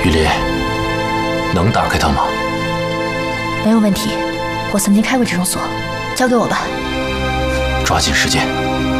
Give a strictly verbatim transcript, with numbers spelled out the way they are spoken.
玉林，能打开它吗？ 没有问题，我曾经开过这种锁，交给我吧。 抓紧时间。